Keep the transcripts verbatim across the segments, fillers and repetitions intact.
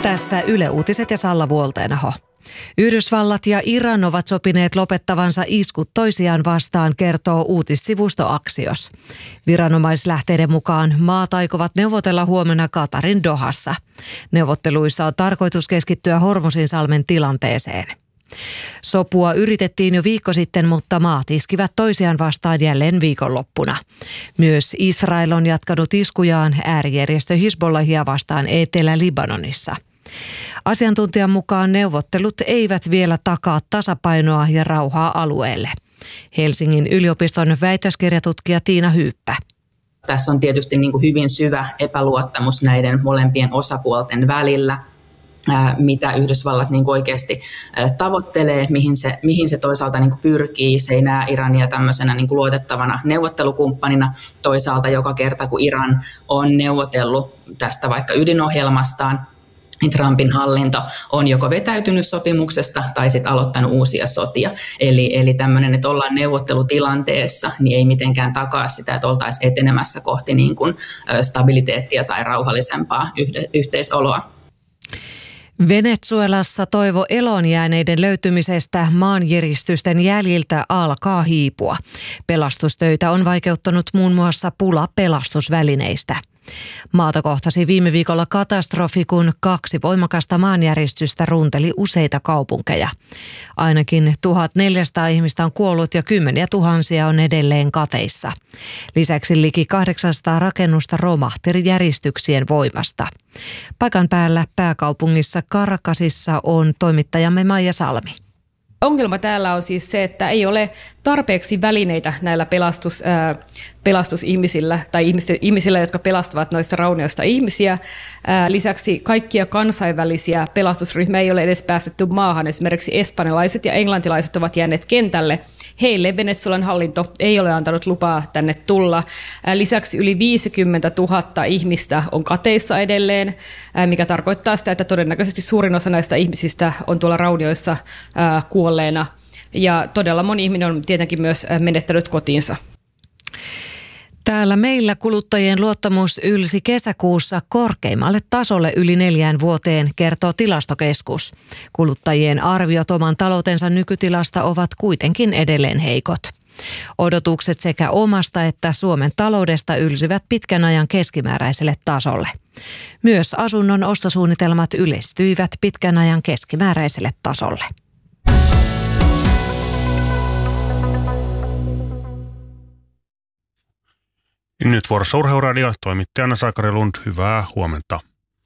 Tässä Yle Uutiset ja Salla Vuolteenaho. Yhdysvallat ja Iran ovat sopineet lopettavansa iskut toisiaan vastaan, kertoo uutissivusto Axios. Viranomaislähteiden mukaan maat aikovat neuvotella huomenna Katarin Dohassa. Neuvotteluissa on tarkoitus keskittyä Hormuzinsalmen tilanteeseen. Sopua yritettiin jo viikko sitten, mutta maat iskivät toisiaan vastaan jälleen viikonloppuna. Myös Israel on jatkanut iskujaan äärijärjestö Hizbollahia vastaan Etelä-Libanonissa. Asiantuntijan mukaan neuvottelut eivät vielä takaa tasapainoa ja rauhaa alueelle. Helsingin yliopiston väitöskirjatutkija Tiina Hyyppä. Tässä on tietysti niin kuin hyvin syvä epäluottamus näiden molempien osapuolten välillä, mitä Yhdysvallat niin kuin oikeasti tavoittelee, mihin se, mihin se toisaalta niin kuin pyrkii. Se ei näe Irania tämmöisenä niin kuin luotettavana neuvottelukumppanina. Toisaalta joka kerta, kun Iran on neuvotellut tästä vaikka ydinohjelmastaan, niin Trumpin hallinto on joko vetäytynyt sopimuksesta tai sitten aloittanut uusia sotia. Eli, eli tämmöinen, että ollaan neuvottelutilanteessa, niin ei mitenkään takaa sitä, että oltaisiin etenemässä kohti niin kuin stabiliteettia tai rauhallisempaa yhteisoloa. Venezuelassa toivo eloon jääneiden löytymisestä maanjeristysten jäljiltä alkaa hiipua. Pelastustöitä on vaikeuttanut muun muassa pula pelastusvälineistä. Maata kohtasi viime viikolla katastrofi, kun kaksi voimakasta maanjäristystä runteli useita kaupunkeja. Ainakin tuhatneljäsataa ihmistä on kuollut ja kymmeniä tuhansia on edelleen kateissa. Lisäksi liki kahdeksansataa rakennusta romahti järistyksien voimasta. Paikan päällä pääkaupungissa Caracasissa on toimittajamme Maija Salmi. Ongelma täällä on siis se, että ei ole tarpeeksi välineitä näillä pelastus, ää, pelastusihmisillä tai ihmisillä, jotka pelastavat noista raunioista ihmisiä. Ää, lisäksi kaikkia kansainvälisiä pelastusryhmiä ei ole edes päästetty maahan. Esimerkiksi espanjalaiset ja englantilaiset ovat jääneet kentälle. Heille Venezuelan hallinto ei ole antanut lupaa tänne tulla. Ää, lisäksi yli viisikymmentätuhatta ihmistä on kateissa edelleen, ää, mikä tarkoittaa sitä, että todennäköisesti suurin osa näistä ihmisistä on tuolla raunioissa ää, kuolleena. Ja todella moni ihminen on tietenkin myös menettänyt kotiinsa. Täällä meillä kuluttajien luottamus ylsi kesäkuussa korkeimmalle tasolle yli neljään vuoteen, kertoo Tilastokeskus. Kuluttajien arviot oman taloutensa nykytilasta ovat kuitenkin edelleen heikot. Odotukset sekä omasta että Suomen taloudesta ylsivät pitkän ajan keskimääräiselle tasolle. Myös asunnon ostosuunnitelmat yleistyivät pitkän ajan keskimääräiselle tasolle. Nyt vuorossa Urheiluradio, toimittajana Sakari Lund, hyvää huomenta.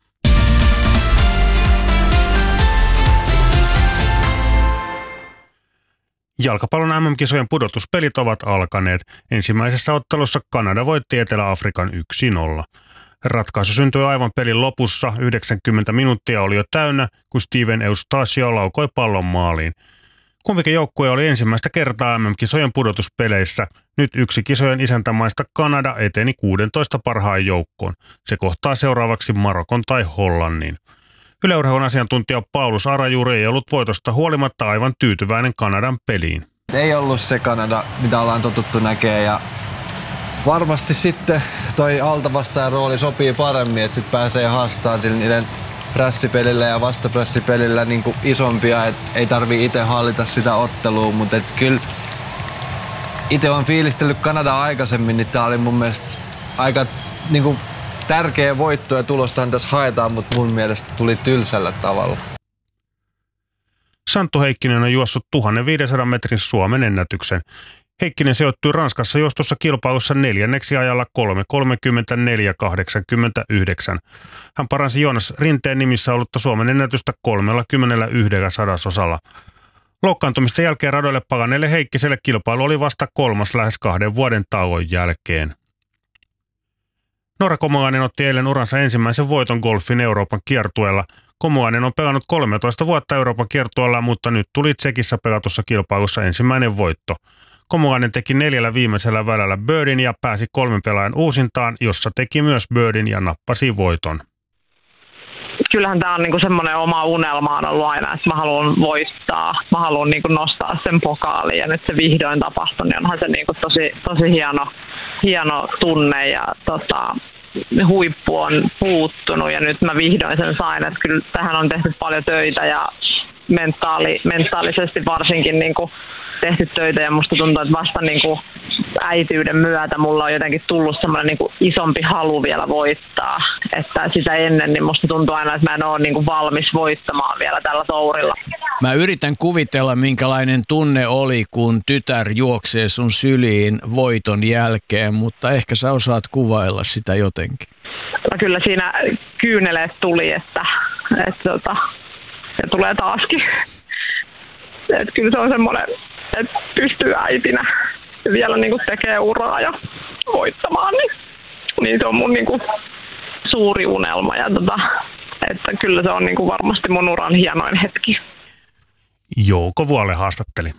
Jalkapallon M M-kisojen pudotuspelit ovat alkaneet. Ensimmäisessä ottelussa Kanada voitti Etelä-Afrikan yksi nolla. Ratkaisu syntyi aivan pelin lopussa. yhdeksänkymmentä minuuttia oli jo täynnä, kun Steven Eustasio laukoi pallon maaliin. Kumpikin joukkue oli ensimmäistä kertaa M M-kisojen pudotuspeleissä. Nyt yksi kisojen isäntämaista Kanada eteni kuusitoista parhaan joukkoon. Se kohtaa seuraavaksi Marokon tai Hollannin. Yle Urheilun asiantuntija Paulus Arajuuri ei ollut voitosta huolimatta aivan tyytyväinen Kanadan peliin. Ei ollut se Kanada, mitä ollaan totuttu näkemään, ja varmasti sitten toi altavastaajan rooli sopii paremmin, että sitten pääsee haastamaan sillä niiden prässipelillä ja vastaprässipelillä niin kuin isompia, että ei tarvii itse hallita sitä ottelua, mutta et kyllä itse olen fiilistellyt Kanadaa aikaisemmin, niin tää oli mun mielestä aika niin kuin tärkeä voitto ja tulostahan tässä haetaan, mutta mun mielestä tuli tylsällä tavalla. Santtu Heikkinen on juossut tuhatviisisataa metrin Suomen ennätyksen. Heikkinen sijoittui Ranskassa juostossa kilpailussa neljänneksi ajalla kolme kolmekymmentäneljä kahdeksankymmentäyhdeksän. Hän paransi Joonas Rinteen nimissä ollutta Suomen ennätystä kolmekymmentäyksi sadasosalla. Loukkaantumisten jälkeen radoille palanneelle Heikkiselle kilpailu oli vasta kolmas lähes kahden vuoden tauon jälkeen. Noora Komolainen otti eilen uransa ensimmäisen voiton golfin Euroopan kiertueella. Komolainen on pelannut kolmetoista vuotta Euroopan kiertueella, mutta nyt tuli Tsekissä pelatussa kilpailussa ensimmäinen voitto. Komolainen teki neljällä viimeisellä välällä birdin ja pääsi kolmen pelaajan uusintaan, jossa teki myös birdin ja nappasi voiton. Kyllähän tämä on niinku semmoinen oma unelma on ollut aina, että mä haluan voittaa, mä haluan niinku nostaa sen pokaaliin ja nyt se vihdoin tapahtui, niin onhan se niinku tosi, tosi hieno, hieno tunne ja tota, huippu on puuttunut ja nyt mä vihdoin sen sain, että kyllä tähän on tehty paljon töitä ja mentaali, mentaalisesti varsinkin niin kuin tehty töitä ja musta tuntuu, että vasta niin kuin äitiyden myötä mulla on jotenkin tullut semmoinen niin kuin isompi halu vielä voittaa, että sitä ennen niin musta tuntuu aina, että mä en ole niin kuin valmis voittamaan vielä tällä tourilla. Mä yritän kuvitella, minkälainen tunne oli, kun tytär juoksee sun syliin voiton jälkeen, mutta ehkä sä osaat kuvailla sitä jotenkin. No kyllä siinä kyyneleet tuli, että, että, että se tulee taaskin. Että kyllä se on semmoinen, että pystyy äitinä vielä niin kuin tekee uraa ja voittamaan, niin, niin se on mun niin kuin suuri unelma. Ja tota, että kyllä se on niin kuin varmasti mun uran hienoin hetki. Jouko Vuole haastatteli.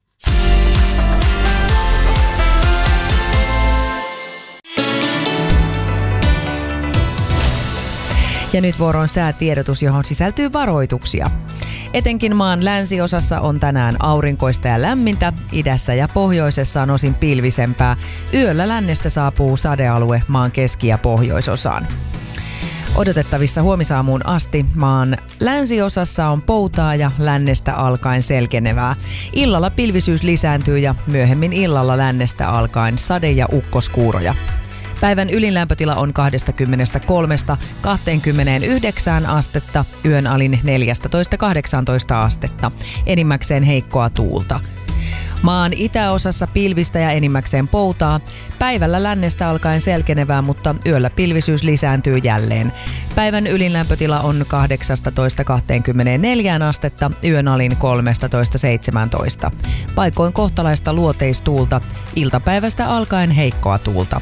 Ja nyt vuoroon säätiedotus, johon sisältyy varoituksia. Etenkin maan länsiosassa on tänään aurinkoista ja lämmintä, idässä ja pohjoisessa on osin pilvisempää. Yöllä lännestä saapuu sadealue maan keski- ja pohjoisosaan. Odotettavissa huomisaamuun asti maan länsiosassa on poutaa ja lännestä alkaen selkenevää. Illalla pilvisyys lisääntyy ja myöhemmin illalla lännestä alkaen sade- ja ukkoskuuroja. Päivän ylinlämpötila on kaksikymmentäkolme kaksikymmentäyhdeksän astetta, yön alin neljätoista kahdeksantoista astetta, enimmäkseen heikkoa tuulta. Maan itäosassa pilvistä ja enimmäkseen poutaa. Päivällä lännestä alkaen selkenevää, mutta yöllä pilvisyys lisääntyy jälleen. Päivän ylinlämpötila on kahdeksantoista kaksikymmentäneljä astetta, yön alin kolmetoista seitsemäntoista. Paikoin kohtalaista luoteistuulta, iltapäivästä alkaen heikkoa tuulta.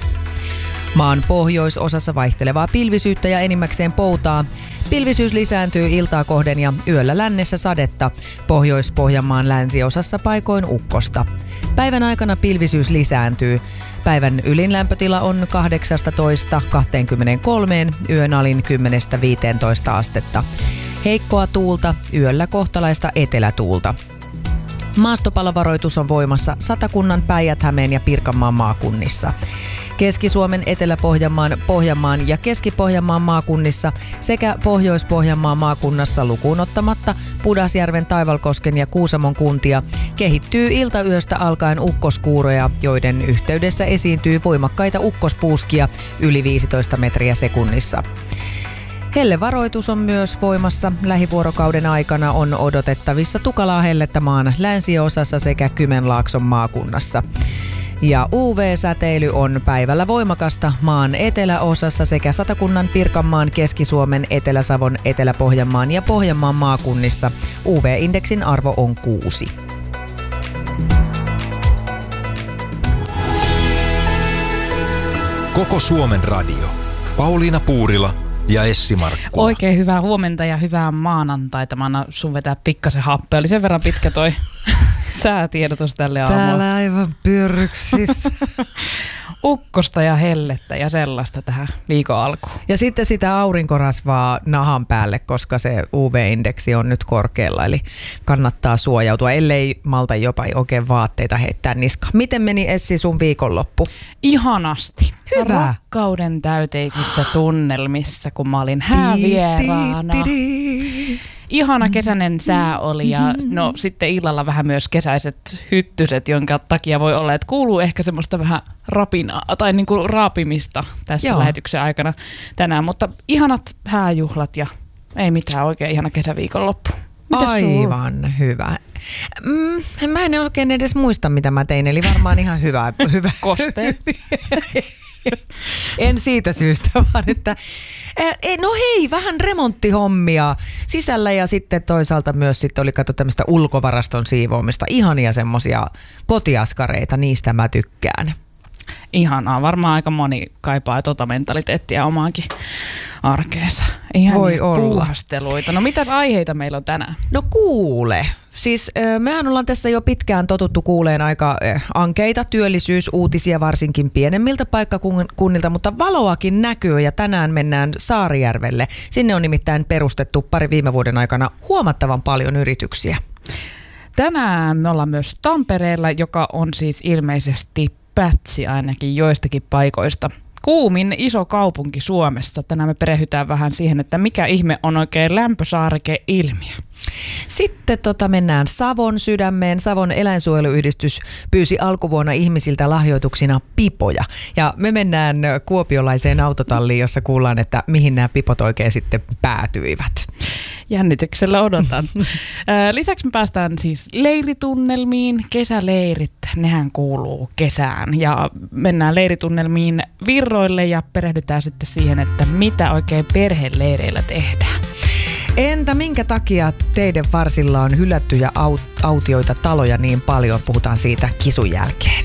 Maan pohjoisosassa vaihtelevaa pilvisyyttä ja enimmäkseen poutaa. Pilvisyys lisääntyy iltaa kohden ja yöllä lännessä sadetta. Pohjois-Pohjanmaan länsiosassa paikoin ukkosta. Päivän aikana pilvisyys lisääntyy. Päivän ylinlämpötila on kahdeksantoista kaksikymmentäkolme, yön alin kymmenen viisitoista astetta. Heikkoa tuulta, yöllä kohtalaista etelätuulta. Maastopalovaroitus on voimassa Satakunnan, Päijät-Hämeen ja Pirkanmaan maakunnissa. Keski-Suomen, Etelä-Pohjanmaan, Pohjanmaan ja Keski-Pohjanmaan maakunnissa sekä Pohjois-Pohjanmaan maakunnassa lukuun ottamatta Pudasjärven, Taivalkosken ja Kuusamon kuntia kehittyy iltayöstä alkaen ukkoskuuroja, joiden yhteydessä esiintyy voimakkaita ukkospuuskia yli viisitoista metriä sekunnissa. Hellevaroitus on myös voimassa. Lähivuorokauden aikana on odotettavissa tukalaa hellettä maan länsiosassa sekä Kymenlaakson maakunnassa. Ja U V-säteily on päivällä voimakasta maan eteläosassa sekä Satakunnan, Pirkanmaan, Keski-Suomen, Etelä-Savon, Etelä-Pohjanmaan ja Pohjanmaan maakunnissa. U V-indeksin arvo on kuusi. Koko Suomen radio. Pauliina Puurila ja Essi Markkula. Oikein hyvää huomenta ja hyvää maanantaita. Mä annan sun vetää pikkasen happea. Oli sen verran pitkä toi säätiedotus tälle aamulla. Täällä aivan pyrryksis. Ukkosta ja hellettä ja sellaista tähän viikon alkuun. Ja sitten sitä aurinkorasvaa nahan päälle, koska se U V-indeksi on nyt korkealla, eli kannattaa suojautua, ellei malta jopa oikein vaatteita heittää niskaan. Miten meni Essi sun viikonloppu? Ihanasti. Hyvä. Rakkauden täyteisissä tunnelmissa, kun mä olin häävieraana. Ihana kesäinen sää oli ja no sitten illalla vähän myös kesäiset hyttyset, jonka takia voi olla, että kuuluu ehkä semmoista vähän rapinaa tai niinku raapimista tässä Joo. lähetyksen aikana tänään, mutta ihanat hääjuhlat ja ei mitään, oikein ihana kesäviikonloppu. Mitäs Aivan sulla? hyvä. Mm, mä en oikein edes muista, mitä mä tein, eli varmaan ihan hyvä. hyvä. Kosteet. En siitä syystä, vaan että no hei, vähän remonttihommia sisällä ja sitten toisaalta myös sitten oli katso tämmöistä ulkovaraston siivoamista. Ihania semmosia kotiaskareita, niistä mä tykkään. Ihanaa, varmaan aika moni kaipaa tota mentaliteettia omaankin arkeensa. Ihan Voi olla. Puuhasteluita. No mitäs aiheita meillä on tänään? No kuule. Siis mehän ollaan tässä jo pitkään totuttu kuuleen aika ankeita työllisyysuutisia varsinkin pienemmiltä paikkakunnilta, mutta valoakin näkyy ja tänään mennään Saarijärvelle. Sinne on nimittäin perustettu pari viime vuoden aikana huomattavan paljon yrityksiä. Tänään me ollaan myös Tampereella, joka on siis ilmeisesti pätsi ainakin joistakin paikoista kuumin iso kaupunki Suomessa. Tänään me perehdytään vähän siihen, että mikä ihme on oikein lämpösaareke-ilmiö. Sitten tota mennään Savon sydämeen. Savon eläinsuojeluyhdistys pyysi alkuvuonna ihmisiltä lahjoituksina pipoja. Ja me mennään kuopiolaiseen autotalliin, jossa kuullaan, että mihin nämä pipot oikein sitten päätyivät. Jännityksellä odotan. Lisäksi me päästään siis leiritunnelmiin. Kesäleirit, nehän kuuluu kesään. Ja mennään leiritunnelmiin Virroille ja perehdytään sitten siihen, että mitä oikein perheleireillä tehdään. Entä minkä takia teidän varsilla on hylättyjä aut- autioita taloja niin paljon? Puhutaan siitä kisun jälkeen.